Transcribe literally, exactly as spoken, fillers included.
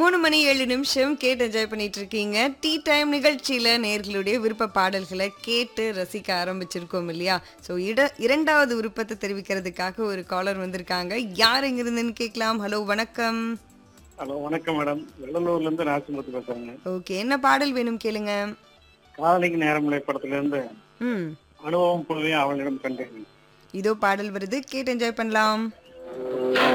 மூணு மணி ஏழு நிமிஷம் கேட்டு என்ஜாய் பண்ணிட்டு இருக்கீங்க. டீ டைம் நிகழ்ச்சியில நேர்களுடைய விருப்ப பாடல்களை கேட்டு ரசிக்க ஆரம்பிச்சிருக்கோம் இல்லையா? ஸோ இட இரண்டாவது விருப்பத்தை தெரிவிக்கிறதுக்காக ஒரு காலர் வந்திருக்காங்க. யார் எங்கிருந்துன்னு கேட்கலாம். ஹலோ, வணக்கம். ஹலோ, வணக்கம் மேடம். வெள்ளலூர்ல இருந்து நாசிமுத்து பேசுறேங்க. ஓகே, என்ன பாடல் வேணும் கேளுங்க. காதலிக்கு நேரமில்லை படத்துல இருந்து ம் அனுபவம் பொழுதையும் அவளிடம் கண்டேன். இதோ பாடல் வருது, கேட்டு என்ஜாய் பண்ணலாம்.